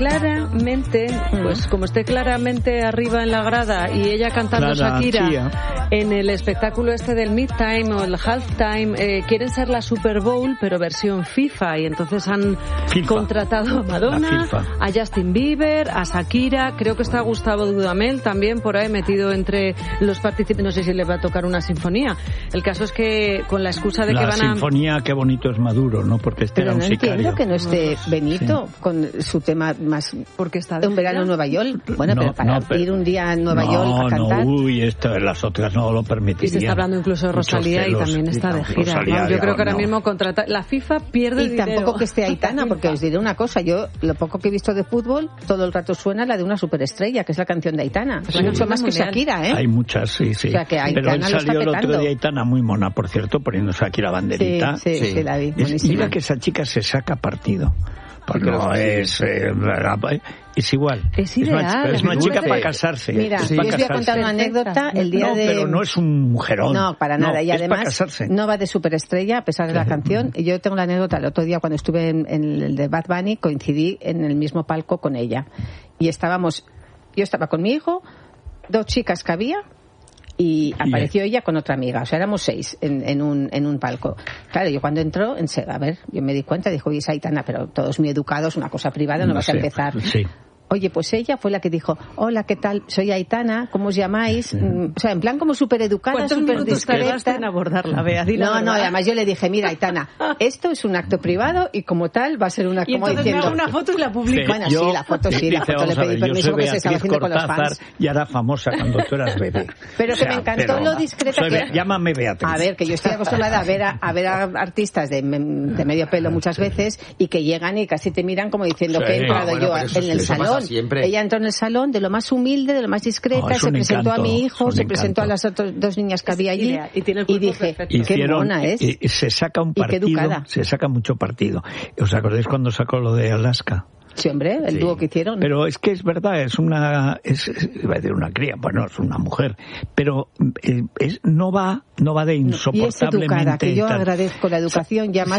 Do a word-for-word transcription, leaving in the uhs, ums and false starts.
Claramente, pues como esté claramente arriba en la grada y ella cantando Clara, Shakira sí, ¿eh? en el espectáculo este del Midtime o el Halftime, eh, quieren ser la Super Bowl pero versión FIFA, y entonces han FIFA. contratado a Madonna, a Justin Bieber, a Shakira, creo que está Gustavo Dudamel también por ahí metido entre los participantes, no sé si le va a tocar una sinfonía. El caso es que con la excusa de la que van a... La sinfonía, qué bonito es Maduro, ¿no? Porque este pero era un no sicario. entiendo que no esté Benito sí. con su tema más porque está de un verano en Nueva York. Bueno, no, pero para no, pero, ir un día a Nueva no, York a cantar. No, uy, esto las sociedades no lo permitirían. Y se está hablando incluso de Rosalía y también está de gira. Rosalía, ¿no? Yo creo que ahora no. mismo contrata la FIFA pierde y dinero. Y tampoco que esté Aitana, porque os diré una cosa, yo lo poco que he visto de fútbol, todo el rato suena la de una superestrella, que es la canción de Aitana. Sí, mucho más que Shakira, ¿eh? Hay muchas, sí, sí. O sea, que pero él salió el otro día Aitana muy mona, por cierto, poniéndose aquí la banderita. Sí, sí, sí, sí la vi. Es, mira que esa chica se saca partido. Porque no, no es, eh, es igual. Es ideal. Es una, es una chica para casarse. Mira, es yo para os voy a contar una anécdota. El día no, de... pero no es un mujerón. No, para nada. No, y además no va de superestrella, a pesar de la canción. Y yo tengo la anécdota. El otro día, cuando estuve en, en el de Bad Bunny, coincidí en el mismo palco con ella. Y estábamos... Yo estaba con mi hijo, dos chicas que había... Y apareció ella con otra amiga, o sea, éramos seis en, en, un, en un palco. Claro, yo cuando entró, en, a ver, yo me di cuenta, dijo, oye, es Aitana, pero todos muy educados, una cosa privada, no, no vas sé, a empezar. Sí. Oye, pues ella fue la que dijo, hola, ¿qué tal? Soy Aitana, ¿cómo os llamáis? Mm. O sea, en plan como súper educada, súper discreta. en abordarla, Bea? No, no, además yo le dije, mira, Aitana, esto es un acto privado y como tal va a ser una... Y como entonces diciendo, me hago una foto y la publico. Sí, bueno, yo, sí, la foto sí, dice, la foto le pedí ver, permiso porque se estaba haciendo Cortázar, con los fans. Y era famosa cuando tú eras bebé. Pero o sea, que me encantó lo discreta soy, que... Llámame Beatriz. A ver, que yo estoy acostumbrada a ver a, a ver a artistas de, de medio pelo muchas veces y que llegan y casi te miran como diciendo sí. que he entrado ah, bueno, yo en el salón. Ella entró en el salón de lo más humilde, de lo más discreta, oh, se presentó encanto, a mi hijo, se presentó a las otras dos niñas que había allí y, tiene el y dije, Hicieron, qué mona es. Y, y se saca un partido, se saca mucho partido. ¿Os acordáis cuando sacó lo de Alaska? Sí, hombre, el sí. dúo que hicieron. Pero es que es verdad, es una, es, iba a decir una cría, bueno, es una mujer, pero es, no va, no va de insoportablemente. Y es educada, que yo agradezco la educación ya más